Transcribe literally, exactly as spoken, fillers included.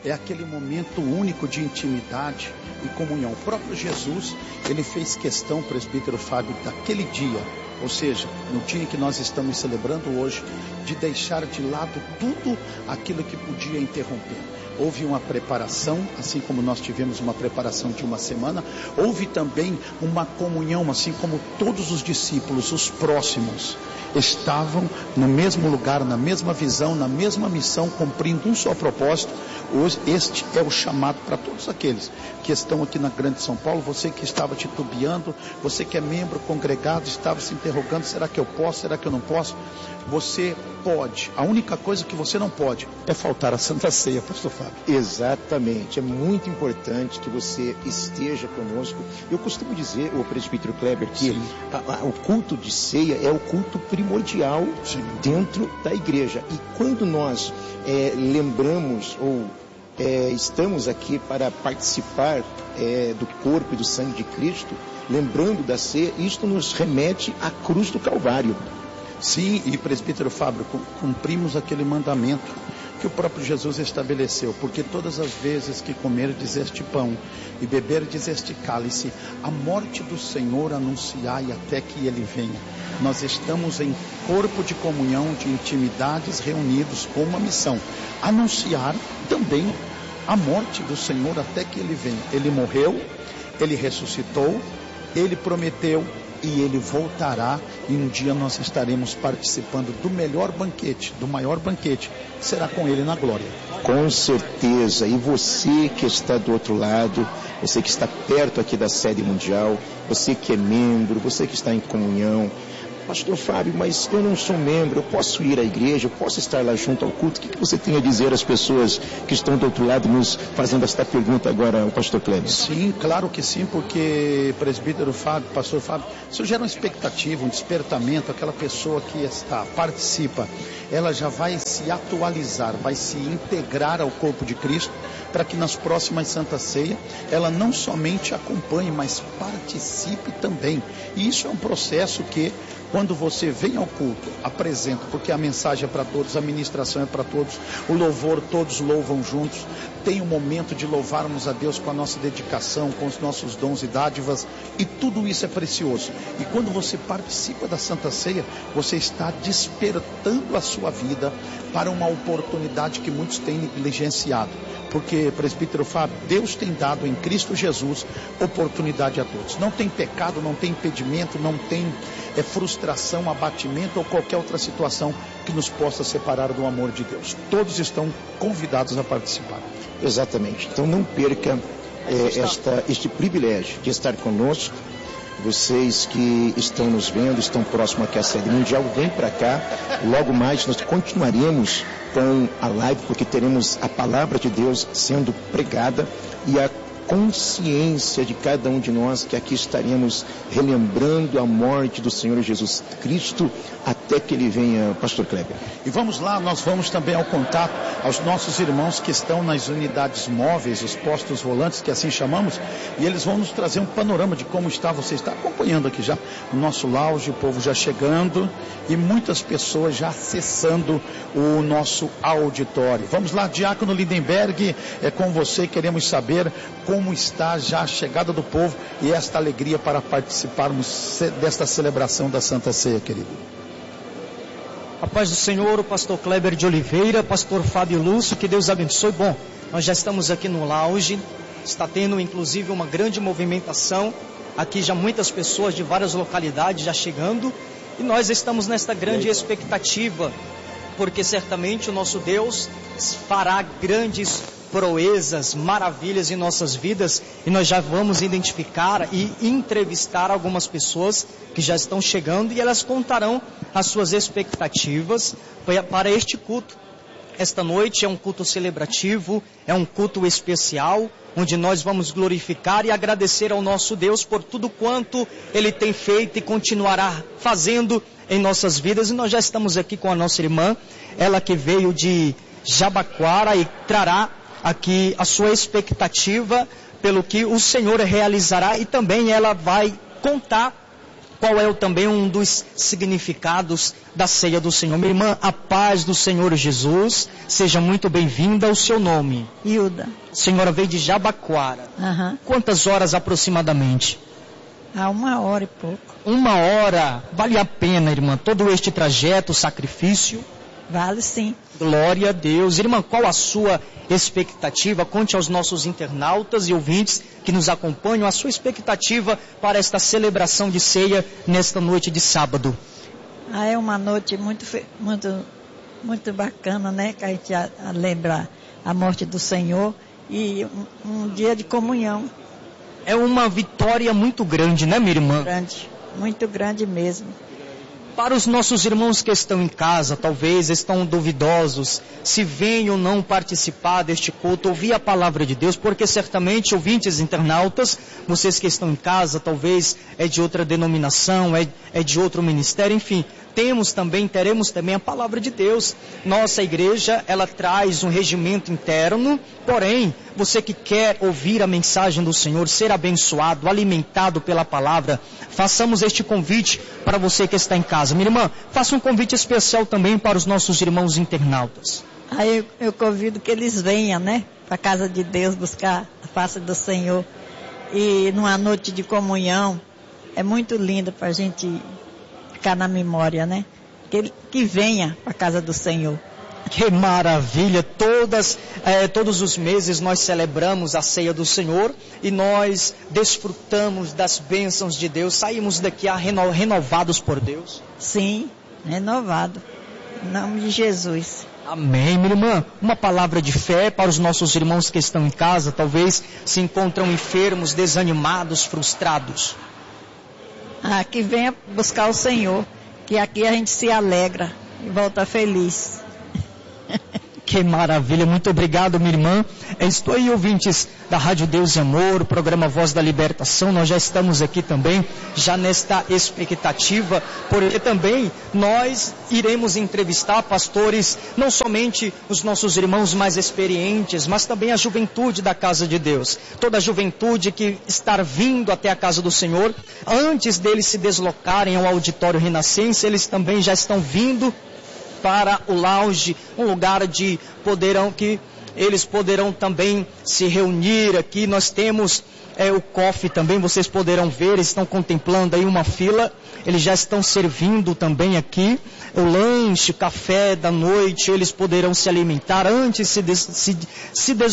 é aquele momento único de intimidade e comunhão. O próprio Jesus, ele fez questão, presbítero Fábio, daquele dia, ou seja, no dia que nós estamos celebrando hoje, de deixar de lado tudo aquilo que podia interromper. Houve uma preparação, assim como nós tivemos uma preparação de uma semana, houve também uma comunhão, assim como todos os discípulos, os próximos, estavam no mesmo lugar, na mesma visão, na mesma missão, cumprindo um só propósito. Hoje, este é o chamado para todos aqueles que estão aqui na Grande São Paulo. Você que estava titubeando, você que é membro congregado, estava se interrogando, será que eu posso, será que eu não posso? Você pode. A única coisa que você não pode é faltar à Santa Ceia, pastor Fábio. Exatamente, é muito importante que você esteja conosco. Eu costumo dizer, o presbítero Kleber, que a, a, o culto de ceia é o culto primordial Sim. dentro da igreja. E quando nós é, lembramos ou é, estamos aqui para participar é, do corpo e do sangue de Cristo, lembrando da ceia, isto nos remete à cruz do Calvário. Sim, e presbítero Fábio, cumprimos aquele mandamento que o próprio Jesus estabeleceu, porque todas as vezes que comerdes este pão e beberdes este cálice, a morte do Senhor anunciai até que Ele venha. Nós estamos em corpo de comunhão, de intimidades, reunidos com uma missão, anunciar também a morte do Senhor até que Ele venha. Ele morreu, Ele ressuscitou, Ele prometeu, e Ele voltará, e um dia nós estaremos participando do melhor banquete, do maior banquete, que será com Ele na glória. Com certeza, e você que está do outro lado, você que está perto aqui da sede mundial, você que é membro, você que está em comunhão, pastor Fábio, mas eu não sou membro, eu posso ir à igreja, eu posso estar lá junto ao culto. O que, que você tem a dizer às pessoas que estão do outro lado nos fazendo esta pergunta agora, o pastor Kleber? Sim, claro que sim, porque presbítero Fábio, pastor Fábio, isso gera uma expectativa, um despertamento. Aquela pessoa que está, participa, ela já vai se atualizar, vai se integrar ao corpo de Cristo, para que nas próximas Santa Ceia, ela não somente acompanhe, mas participe também. E isso é um processo que, quando você vem ao culto, apresenta, porque a mensagem é para todos, a ministração é para todos, o louvor, todos louvam juntos, tem um momento de louvarmos a Deus com a nossa dedicação, com os nossos dons e dádivas, e tudo isso é precioso. E quando você participa da Santa Ceia, você está despertando a sua vida para uma oportunidade que muitos têm negligenciado. Porque, presbítero Fábio, Deus tem dado em Cristo Jesus oportunidade a todos. Não tem pecado, não tem impedimento, não tem é, frustração, abatimento ou qualquer outra situação que nos possa separar do amor de Deus. Todos estão convidados a participar. Exatamente. Então não perca é, esta, este privilégio de estar conosco. Vocês que estão nos vendo, estão próximos aqui à sede mundial, vem para cá. Logo mais nós continuaremos com a live, porque teremos a palavra de Deus sendo pregada e a consciência de cada um de nós que aqui estaremos relembrando a morte do Senhor Jesus Cristo até que Ele venha, pastor Kleber. E vamos lá, nós vamos também ao contato aos nossos irmãos que estão nas unidades móveis, os postos volantes, que assim chamamos, e eles vão nos trazer um panorama de como está. Você está acompanhando aqui já o nosso lounge, o povo já chegando e muitas pessoas já acessando o nosso auditório. Vamos lá, Diácono Lindenberg, é com você, queremos saber como está já a chegada do povo e esta alegria para participarmos desta celebração da Santa Ceia, querido. A paz do Senhor, o pastor Kleber de Oliveira, pastor Fábio Lúcio, que Deus abençoe. Bom, nós já estamos aqui no lounge, está tendo inclusive uma grande movimentação, aqui já muitas pessoas de várias localidades já chegando, e nós estamos nesta grande expectativa, porque certamente o nosso Deus fará grandes proezas, maravilhas em nossas vidas, e nós já vamos identificar e entrevistar algumas pessoas que já estão chegando e elas contarão as suas expectativas para este culto. Esta noite é um culto celebrativo, é um culto especial, onde nós vamos glorificar e agradecer ao nosso Deus por tudo quanto Ele tem feito e continuará fazendo em nossas vidas. E nós já estamos aqui com a nossa irmã, ela que veio de Jabaquara e trará aqui a sua expectativa pelo que o Senhor realizará, e também ela vai contar qual é também um dos significados da ceia do Senhor. Minha irmã, a paz do Senhor Jesus, seja muito bem-vinda ao seu nome. Hilda. A senhora veio de Jabaquara. Uhum. Quantas horas aproximadamente? Há uma hora e pouco. Uma hora, vale a pena, irmã, todo este trajeto, sacrifício? Vale sim. Glória a Deus. Irmã, qual a sua expectativa? Conte aos nossos internautas e ouvintes que nos acompanham a sua expectativa para esta celebração de ceia nesta noite de sábado. Ah, é uma noite muito, muito, muito bacana, né? Que a gente a, a lembra a morte do Senhor e um, um dia de comunhão. É uma vitória muito grande, né, minha irmã? Grande, muito grande mesmo. Para os nossos irmãos que estão em casa, talvez estão duvidosos se vêm ou não participar deste culto, ouvir a palavra de Deus, porque certamente, ouvintes internautas, vocês que estão em casa, talvez é de outra denominação, é, é de outro ministério, enfim, temos também, teremos também a palavra de Deus. Nossa igreja, ela traz um regimento interno, porém, você que quer ouvir a mensagem do Senhor, ser abençoado, alimentado pela palavra, façamos este convite para você que está em casa. Minha irmã, faça um convite especial também para os nossos irmãos internautas. Ah, eu, eu convido que eles venham, né, para a casa de Deus, buscar a face do Senhor. E numa noite de comunhão, é muito linda para a gente ficar na memória, né? Que, que venha para a casa do Senhor. Que maravilha! Todas, eh, todos os meses nós celebramos a ceia do Senhor e nós desfrutamos das bênçãos de Deus. Saímos daqui a reno, renovados por Deus. Sim, renovado. Em nome de Jesus. Amém, minha irmã. Uma palavra de fé para os nossos irmãos que estão em casa, talvez se encontram enfermos, desanimados, frustrados. Ah, que venha buscar o Senhor, que aqui a gente se alegra e volta feliz. Que maravilha, muito obrigado, minha irmã. Estou aí, ouvintes da Rádio Deus e Amor, o programa Voz da Libertação. Nós já estamos aqui também, já nesta expectativa, porque também nós iremos entrevistar pastores, não somente os nossos irmãos mais experientes, mas também a juventude da casa de Deus. Toda a juventude que está vindo até a casa do Senhor, antes deles se deslocarem ao auditório Renascença, eles também já estão vindo para o lounge, um lugar de poderão que eles poderão também se reunir aqui. Nós temos é, o coffee também, vocês poderão ver, eles estão contemplando aí uma fila, eles já estão servindo também aqui o lanche, o café da noite, eles poderão se alimentar antes de se, se, se